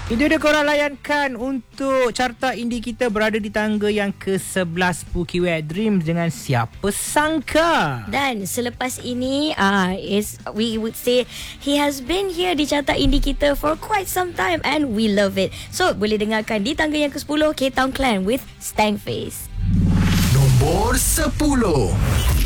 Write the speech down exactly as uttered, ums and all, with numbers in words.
Itu dia korang layankan untuk carta indie kita berada di tangga yang ke sebelas Spooky Wet Dreams dengan Siapa Sangka. Dan selepas ini uh, is we would say he has been here di carta indie kita for quite some time and we love it. So boleh dengarkan di tangga yang ke sepuluh K-Town Clan with Stank Face. Nombor sepuluh.